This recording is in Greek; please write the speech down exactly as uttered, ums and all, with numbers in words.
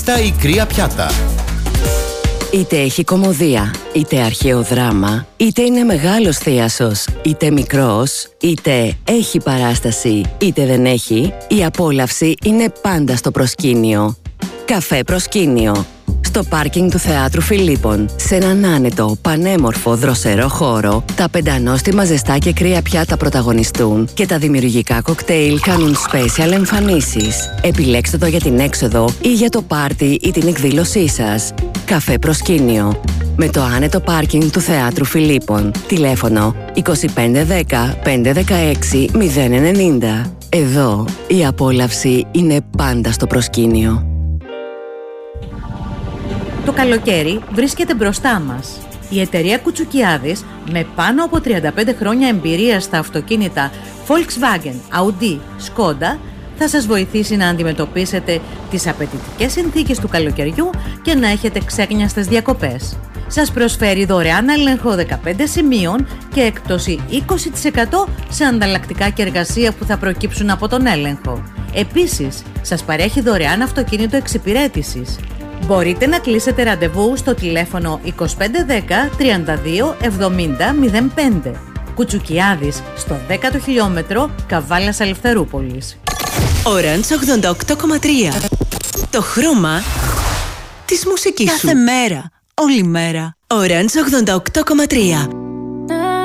Στα ικρία πιάτα. Είτε έχει κωμωδία, είτε αρχαίο δράμα, είτε είναι μεγάλος θίασος, είτε μικρός, είτε έχει παράσταση, είτε δεν έχει, η απόλαυση είναι πάντα στο προσκήνιο. Καφέ Προσκήνιο. Στο πάρκινγκ του Θεάτρου Φιλίππων, σε έναν άνετο, πανέμορφο, δροσερό χώρο, τα πεντανόστιμα ζεστά και κρύα πιάτα πρωταγωνιστούν και τα δημιουργικά κοκτέιλ κάνουν special εμφανίσεις. Επιλέξτε το για την έξοδο ή για το πάρτι ή την εκδήλωσή σας. Καφέ Προσκήνιο. Με το άνετο πάρκινγκ του Θεάτρου Φιλίππων. Τηλέφωνο είκοσι πέντε δέκα πεντακόσια δεκαέξι μηδέν ενενήντα. Εδώ η απόλαυση είναι πάντα στο προσκήνιο. Το καλοκαίρι βρίσκεται μπροστά μας. Η εταιρεία Κουτσουκιάδης, με πάνω από τριάντα πέντε χρόνια εμπειρία στα αυτοκίνητα Volkswagen, Audi, Skoda, θα σας βοηθήσει να αντιμετωπίσετε τις απαιτητικές συνθήκες του καλοκαιριού και να έχετε ξέκνιαστες διακοπές. Σας προσφέρει δωρεάν έλεγχο δεκαπέντε σημείων και έκπτωση είκοσι τοις εκατό σε ανταλλακτικά και εργασία που θα προκύψουν από τον έλεγχο. Επίσης, σας παρέχει δωρεάν αυτοκίνητο εξυπηρέτησης. Μπορείτε να κλείσετε ραντεβού στο τηλέφωνο είκοσι πέντε δέκα τριάντα δύο εβδομήντα μηδέν πέντε. Κουτσουκιάδης, στο δέκατο χιλιόμετρο Καβάλας Ελευθερούπολης. Orange ογδόντα οκτώ κόμμα τρία. Το χρώμα της μουσικής σου. Κάθε μέρα, όλη μέρα. Orange ογδόντα οκτώ κόμμα τρία.